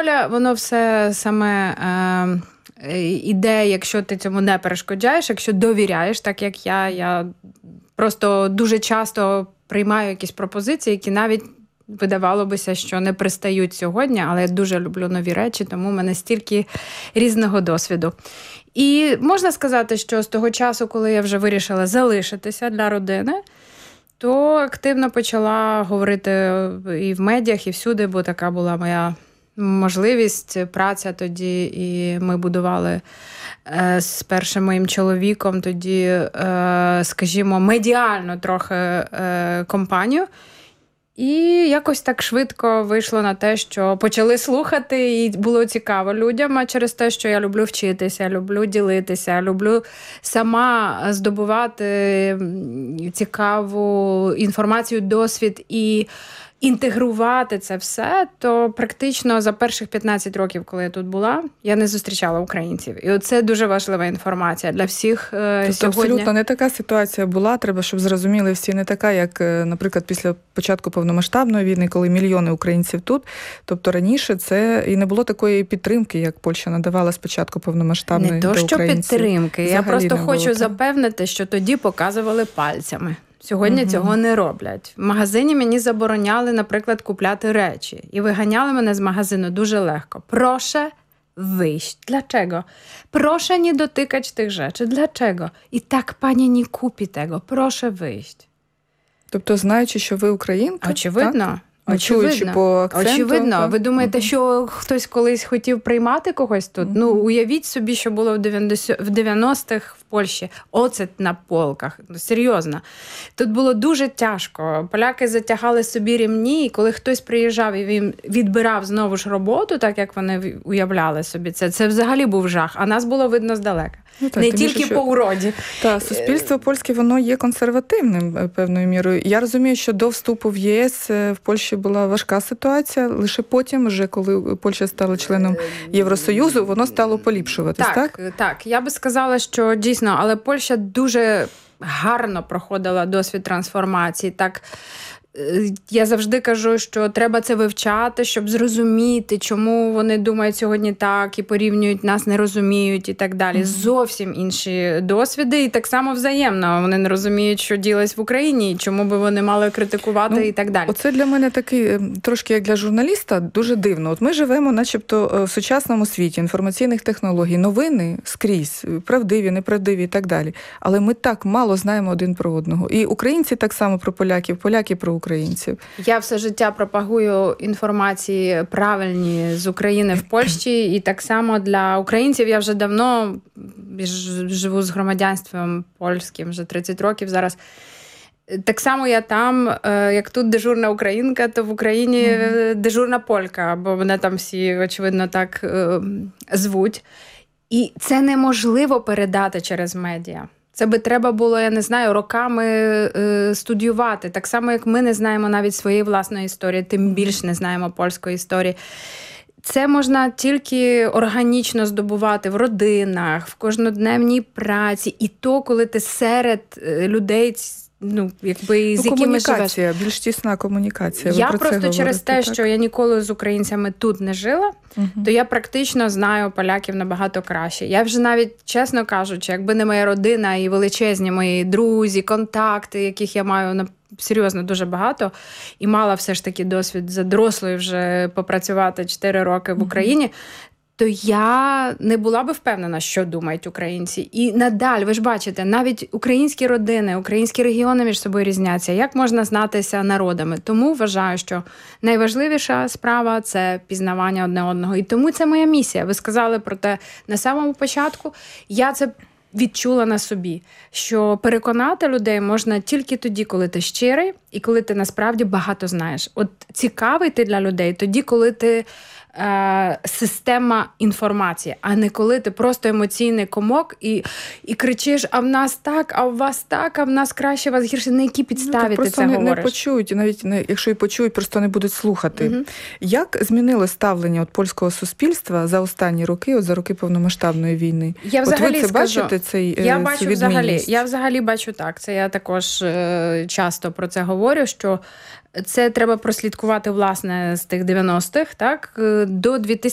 воля, воно все саме іде, якщо ти цьому не перешкоджаєш, якщо довіряєш, так як я просто дуже часто приймаю якісь пропозиції, які навіть видавало бися, що не пристають сьогодні, але я дуже люблю нові речі, тому в мене стільки різного досвіду. І можна сказати, що з того часу, коли я вже вирішила залишитися для родини, то активно почала говорити і в медіях, і всюди, бо така була моя можливість, праця тоді, і ми будували з першим моїм чоловіком тоді, скажімо, медіально трохи компанію. І якось так швидко вийшло на те, що почали слухати, і було цікаво людям, а через те, що я люблю вчитися, люблю ділитися, люблю сама здобувати цікаву інформацію, досвід і інтегрувати це все, то практично за перших 15 років, коли я тут була, я не зустрічала українців. І оце дуже важлива інформація для всіх тобто сьогодні. Абсолютно не така ситуація була, треба, щоб зрозуміли всі, не така, як, наприклад, після початку повномасштабної війни, коли мільйони українців тут. Тобто раніше це і не було такої підтримки, як Польща надавала спочатку повномасштабної для українців. Не то, що підтримки. Взагалі я просто хочу запевнити, що тоді показували пальцями. Сьогодні цього не роблять. В магазині мені забороняли, наприклад, купляти речі. І виганяли мене з магазину дуже легко. Proszę wyjść. Dlaczego? Proszę nie dotykać tych rzeczy. Dlaczego? I tak pani nie kupi tego. Proszę wyjść. Тобто, знаючи, що ви українка? Очевидно. Так? Чуючи по акценту. Очевидно. Ви думаєте, що хтось колись хотів приймати когось тут? Ну, уявіть собі, що було в 90-х в Польщі. Оцет на полках. Ну, серйозно. Тут було дуже тяжко. Поляки затягали собі рівні, і коли хтось приїжджав і він відбирав знову ж роботу, так як вони уявляли собі це взагалі був жах. А нас було видно здалека. Ну, так, не тільки по уроді. Так, суспільство польське, воно є консервативним певною мірою. Я розумію, що до вступу в ЄС в Польщі була важка ситуація, лише потім, вже коли Польща стала членом Євросоюзу, воно стало поліпшуватись, так? Так. Я би сказала, що дійсно, але Польща дуже гарно проходила досвід трансформації. Так, я завжди кажу, що треба це вивчати, щоб зрозуміти, чому вони думають сьогодні так і порівнюють нас, не розуміють і так далі. Зовсім інші досвіди і так само взаємно. Вони не розуміють, що ділось в Україні, і чому би вони мали критикувати і так далі. Оце для мене такий, трошки як для журналіста, дуже дивно. От ми живемо начебто в сучасному світі інформаційних технологій, новини скрізь, правдиві, неправдиві і так далі. Але ми так мало знаємо один про одного. І українці так само про поляків, поляки про українців. Я все життя пропагую інформації правильні з України в Польщі, і так само для українців я вже давно живу з громадянством польським, вже 30 років зараз. Так само я там, як тут дежурна українка, то в Україні дежурна полька, бо мене там всі, очевидно, так звуть. І це неможливо передати через медіа. Це би треба було, я не знаю, роками студіювати. Так само, як ми не знаємо навіть своєї власної історії, тим більше не знаємо польської історії. Це можна тільки органічно здобувати в родинах, в кожнодневній праці. І то, коли ти серед людей, якби з якими живеш. Більш тісна комунікація. Я просто через те, що я ніколи з українцями тут не жила, то я практично знаю поляків набагато краще. Я вже навіть, чесно кажучи, якби не моя родина і величезні мої друзі, контакти, яких я маю серйозно дуже багато, і мала все ж таки досвід за дорослою вже попрацювати 4 роки в Україні, то я не була би впевнена, що думають українці. І надалі, ви ж бачите, навіть українські родини, українські регіони між собою різняться. Як можна знатися народами? Тому вважаю, що найважливіша справа – це пізнавання одне одного. І тому це моя місія. Ви сказали про те на самому початку. Я це відчула на собі, що переконати людей можна тільки тоді, коли ти щирий і коли ти насправді багато знаєш. От цікавий ти для людей тоді, коли ти система інформації, а не коли ти просто емоційний комок і кричиш, а в нас так, а в вас так, а в нас краще, а в вас гірше. На якій підставі ти це говориш? Просто не почують, і навіть якщо і почують, просто не будуть слухати. Як змінило ставлення польського суспільства за останні роки, за роки повномасштабної війни? Я взагалі ви це бачите, Я взагалі бачу так. Це я також часто про це говорю, що це треба прослідкувати, власне, з тих 90-х, так, до 2000